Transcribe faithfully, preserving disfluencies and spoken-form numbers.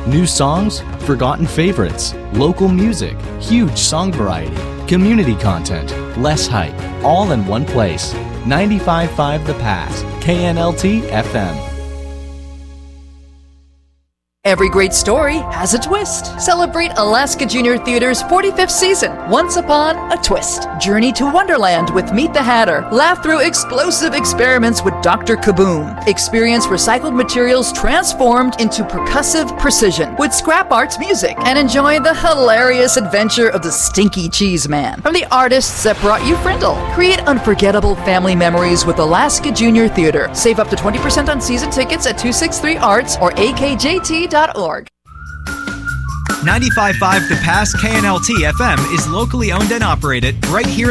New songs, forgotten favorites, local music, huge song variety, community content, less hype, all in one place. ninety-five point five The Pass, K N L T F M. Every great story has a twist. Celebrate Alaska Junior Theater's forty-fifth season, Once Upon a Twist. Journey to Wonderland with Meet the Hatter. Laugh through explosive experiments with Doctor Kaboom. Experience recycled materials transformed into percussive precision with Scrap Arts music. And enjoy the hilarious adventure of the Stinky Cheese Man from the artists that brought you Frindle. Create unforgettable family memories with Alaska Junior Theater. Save up to twenty percent on season tickets at two sixty-three arts or A K J T dot org. ninety-five point five The Pass K N L T F M is locally owned and operated right here